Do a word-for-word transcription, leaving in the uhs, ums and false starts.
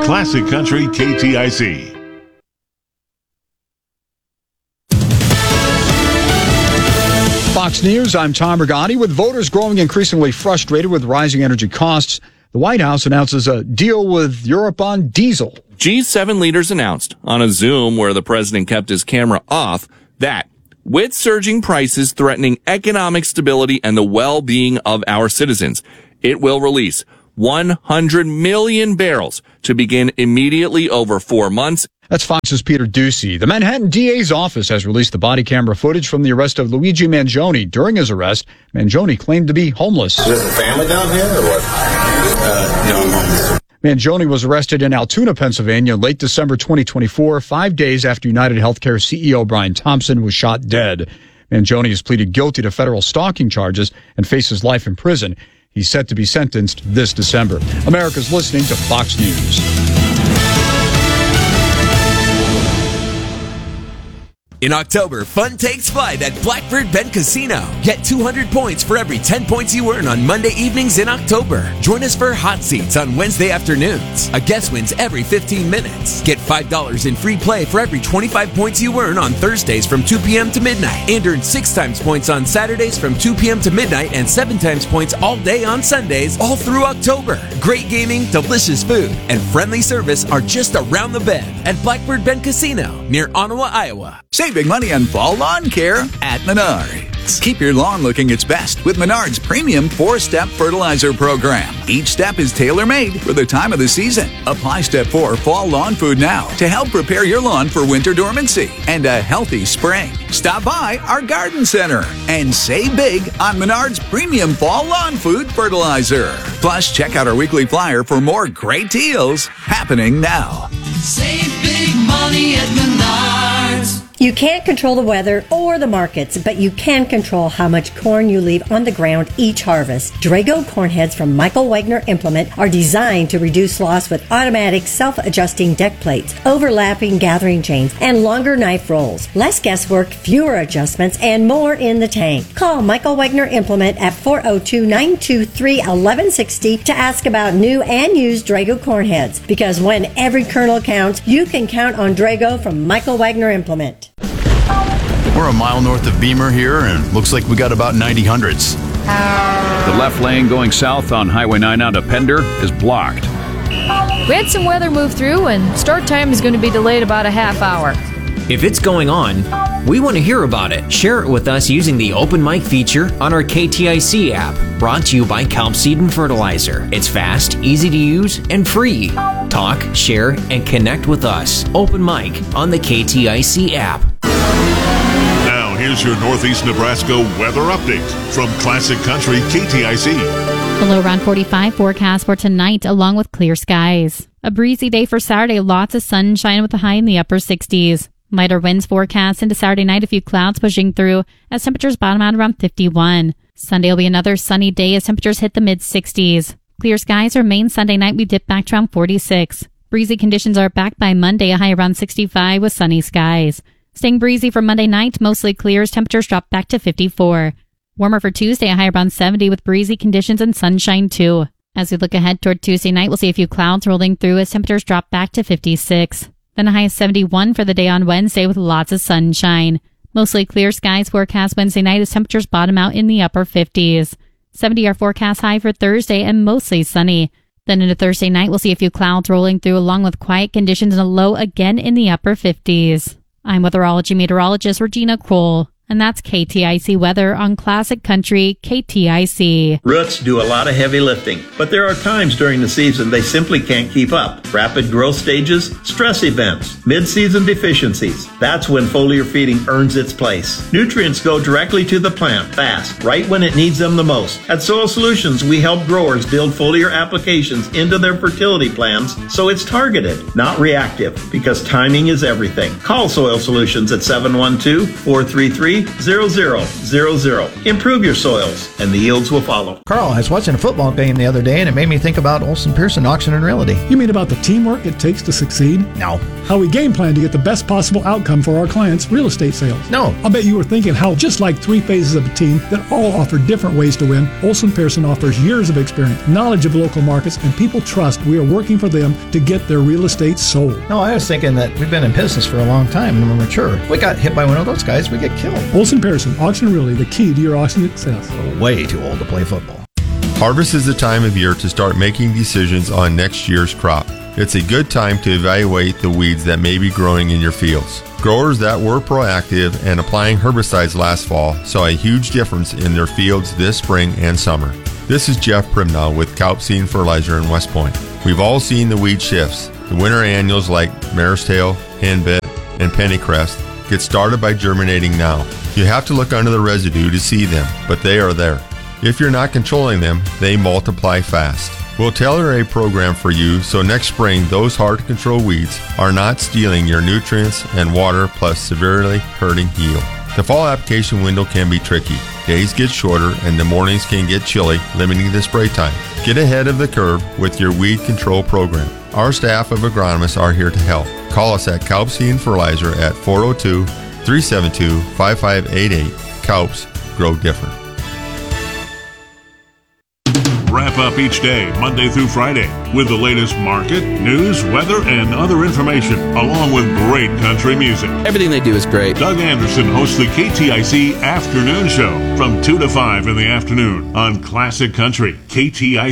Classic Country K T I C. Fox News, I'm Tom Rigotti. With voters growing increasingly frustrated with rising energy costs, the White House announces a deal with Europe on diesel. G seven leaders announced on a Zoom where the president kept his camera off that with surging prices threatening economic stability and the well-being of our citizens, it will release one hundred million barrels to begin immediately over four months. That's Fox's Peter Ducey. The Manhattan D A's office has released the body camera footage from the arrest of Luigi Mangione. During his arrest, Mangione claimed to be homeless. Is there a family down here or what? Uh, no, I'm homeless. Mangione was arrested in Altoona, Pennsylvania, late December twenty twenty-four, five days after United Healthcare C E O Brian Thompson was shot dead. Mangione has pleaded guilty to federal stalking charges and faces life in prison. He's set to be sentenced this December. America's listening to Fox News. In October, fun takes flight at Blackbird Bend Casino. Get two hundred points for every ten points you earn on Monday evenings in October. Join us for hot seats on Wednesday afternoons. A guest wins every fifteen minutes. Get five dollars in free play for every twenty-five points you earn on Thursdays from two p.m. to midnight. And earn six times points on Saturdays from two p.m. to midnight and seven times points all day on Sundays, all through October. Great gaming, delicious food, and friendly service are just around the bend at Blackbird Bend Casino near Ottawa, Iowa. Save big money on fall lawn care at Menards. Keep your lawn looking its best with Menards' premium four-step fertilizer program. Each step is tailor-made for the time of the season. Apply Step four Fall Lawn Food now to help prepare your lawn for winter dormancy and a healthy spring. Stop by our garden center and save big on Menards' premium fall lawn food fertilizer. Plus, check out our weekly flyer for more great deals happening now. Save big money at Menards. You can't control the weather or the markets, but you can control how much corn you leave on the ground each harvest. Drago corn heads from Michael Wagner Implement are designed to reduce loss with automatic self-adjusting deck plates, overlapping gathering chains, and longer knife rolls. Less guesswork, fewer adjustments, and more in the tank. Call Michael Wagner Implement at four oh two, nine two three, one one six oh to ask about new and used Drago corn heads. Because when every kernel counts, you can count on Drago from Michael Wagner Implement. We're a mile north of Beamer here, and looks like we got about ninety hundreds. The left lane going south on Highway nine out of Pender is blocked. We had some weather move through, and start time is going to be delayed about a half hour. If it's going on, we want to hear about it. Share it with us using the Open Mic feature on our K T I C app. Brought to you by Kelp Seed and Fertilizer. It's fast, easy to use, and free. Talk, share, and connect with us. Open Mic on the K T I C app. Now, here's your Northeast Nebraska weather update from Classic Country K T I C. The low around forty-five forecast for tonight, along with clear skies. A breezy day for Saturday, lots of sunshine with a high in the upper sixties. Lighter winds forecast into Saturday night, a few clouds pushing through as temperatures bottom out around fifty-one. Sunday will be another sunny day as temperatures hit the mid-sixties. Clear skies remain Sunday night, we dip back to around forty-six. Breezy conditions are back by Monday, a high around sixty-five with sunny skies. Staying breezy for Monday night, mostly clear as temperatures drop back to fifty-four. Warmer for Tuesday, a high around seventy with breezy conditions and sunshine too. As we look ahead toward Tuesday night, we'll see a few clouds rolling through as temperatures drop back to fifty-six. Then a high of seventy-one for the day on Wednesday with lots of sunshine. Mostly clear skies forecast Wednesday night as temperatures bottom out in the upper fifties. seventy our forecast high for Thursday and mostly sunny. Then into Thursday night, we'll see a few clouds rolling through along with quiet conditions and a low again in the upper fifties. I'm weatherology meteorologist Regina Kroll, and that's K T I C weather on Classic Country K T I C. Roots do a lot of heavy lifting, but there are times during the season they simply can't keep up. Rapid growth stages, stress events, mid-season deficiencies. That's when foliar feeding earns its place. Nutrients go directly to the plant fast, right when it needs them the most. At Soil Solutions, we help growers build foliar applications into their fertility plans so it's targeted, not reactive, because timing is everything. Call Soil Solutions at seven one two, four three three, three zero zero zero zero. Improve your soils, and the yields will follow. Carl, I was watching a football game the other day, and it made me think about Olson Pearson Auction and Realty. You mean about the teamwork it takes to succeed? No. How we game plan to get the best possible outcome for our clients' real estate sales? No. I'll bet you were thinking how, just like three phases of a team that all offer different ways to win, Olson Pearson offers years of experience, knowledge of local markets, and people trust we are working for them to get their real estate sold. No, I was thinking that we've been in business for a long time and we're mature. If we got hit by one of those guys, we get killed. Olson Pearson, Auction and Realty, the key to your auction success. Way too old to play football. Harvest is the time of year to start making decisions on next year's crop. It's a good time to evaluate the weeds that may be growing in your fields. Growers that were proactive and applying herbicides last fall saw a huge difference in their fields this spring and summer. This is Jeff Primnow with Kaup Seed and Fertilizer in West Point. We've all seen the weed shifts. The winter annuals like Mare's Tail, Henbit, and Pennycrest get started by germinating now. You have to look under the residue to see them, but they are there. If you're not controlling them, they multiply fast. We'll tailor a program for you so next spring those hard-to-control weeds are not stealing your nutrients and water plus severely hurting yield. The fall application window can be tricky. Days get shorter and the mornings can get chilly, limiting the spray time. Get ahead of the curve with your weed control program. Our staff of agronomists are here to help. Call us at Kaup Seed and Fertilizer at four oh two, three seven two, five five eight eight. Kaups, grow different. Wrap up each day, Monday through Friday, with the latest market, news, weather, and other information, along with great country music. Everything they do is great. Doug Anderson hosts the K T I C Afternoon Show from two to five in the afternoon on Classic Country, K T I C.